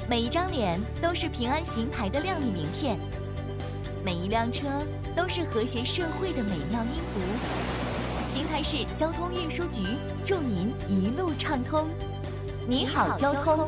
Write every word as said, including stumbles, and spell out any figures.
每一张脸都是平安行牌的亮丽名片，每一辆车都是和谐社会的美妙音符。邢台市交通运输局祝您一路畅通。你好，交通。